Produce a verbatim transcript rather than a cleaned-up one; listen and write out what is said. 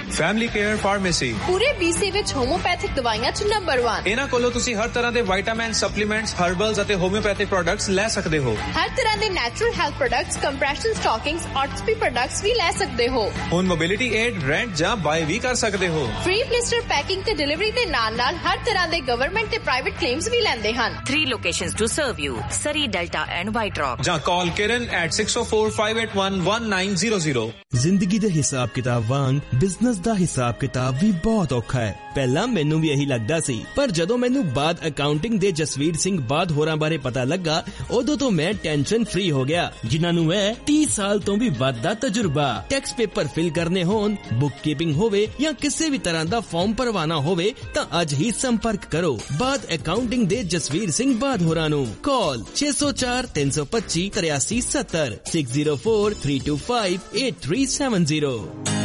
Family care pharmacy ਪੂਰੇ BC ਵਿੱਚ homeopathic ਦਵਾਈਆਂ ਚ ਨੰਬਰ ਇੱਕ। ਇਹਨਾਂ ਕੋਲੋਂ ਤੁਸੀਂ ਹਰ ਤਰ੍ਹਾਂ ਦੇ ਵਿਟਾਮਿਨ, ਸਪਲੀਮੈਂਟਸ, ਹਰਬਲਸ ਅਤੇ ਹੋਮਿਓਪੈਥਿਕ ਪ੍ਰੋਡਕਟਸ ਲੈ ਸਕਦੇ ਹੋ। ਹਰ ਤਰ੍ਹਾਂ ਦੇ natural health products, compression ਸਟਾਕਿੰਗਸ, ਆਰਥੋਪੀ products ਵੀ ਲੈ ਸਕਦੇ ਹੋ। ਹੁਣ ਮੋਬਿਲਿਟੀ ਏਡ, ਰੈਂਟ ਜਾਂ ਬਾਏ ਵੀ ਕਰ ਸਕਦੇ ਹੋ। ਫ੍ਰੀ ਪਲਿਸਟਰ ਪੈਕਿੰਗ ਤੇ ਡਿਲੀਵਰੀ ਦੇ ਨਾਲ ਨਾਲ ਹਰ ਤਰ੍ਹਾਂ ਦੇ ਗਵਰਨਮੈਂਟ ਤੇ ਪ੍ਰਾਈਵੇਟ ਕਲੇਮਸ ਵੀ ਲੈਂਦੇ ਹਨ। Three locations to serve you: Surrey, Delta and White Rock. ਜਾਂ ਕਾਲ ਕਿਰਨ at six oh four, five eight one, one nine zero zero। ਜ਼ਿੰਦਗੀ ਦੇ ਹਿਸਾਬ ਕਿਤਾਬ ਵਾਂਗ ਬਿਜ਼ਨਸ ਦਾ ਹਿਸਾਬ ਕਿਤਾਬ ਵੀ ਬਹੁਤ ਔਖਾ ਹੈ। ਪਹਿਲਾਂ ਮੈਨੂੰ ਵੀ ਇਹੀ ਲੱਗਦਾ ਸੀ, ਪਰ ਜਦੋਂ ਮੈਨੂੰ ਬਾਦ ਅਕਾਊਂਟਿੰਗ ਦੇ ਜਸਵੀਰ ਸਿੰਘ ਬਾਦ ਹੋਰਾਂ ਬਾਰੇ ਪਤਾ ਲੱਗਾ, ਉਦੋਂ ਤੋਂ ਮੈਂ ਟੈਨਸ਼ਨ ਫ੍ਰੀ ਹੋ ਗਿਆ, ਜਿਨ੍ਹਾਂ ਨੂੰ ਹੈ ਤੀਹ ਸਾਲ ਤੋਂ ਵੀ ਵੱਧ ਦਾ ਤਜਰਬਾ। ਟੈਕਸ ਪੇਪਰ ਫਿਲ ਕਰਨੇ ਹੋਣ, ਬੁੱਕ ਕੀਪਿੰਗ ਹੋਵੇ ਜਾਂ ਕਿਸੇ ਵੀ ਤਰ੍ਹਾਂ ਦਾ ਫਾਰਮ ਭਰਵਾਨਾ ਹੋਵੇ ਤਾਂ ਅੱਜ ਹੀ ਸੰਪਰਕ ਕਰੋ ਬਾਦ ਅਕਾਊਂਟਿੰਗ ਦੇ ਜਸਵੀਰ ਸਿੰਘ ਬਾਦ ਹੋਰਾਂ ਨੂੰ। ਕਾਲ ਛੇ ਸੌ ਚਾਰ, ਤਿੰਨ ਸੌ ਪੱਚੀ, ਤਰਿਆਸੀ ਸੱਤਰ, ਛੇ ਜ਼ੀਰੋ ਚਾਰ, ਤਿੰਨ ਦੋ ਪੰਜ, ਅੱਠ ਤਿੰਨ ਸੱਤ ਜ਼ੀਰੋ।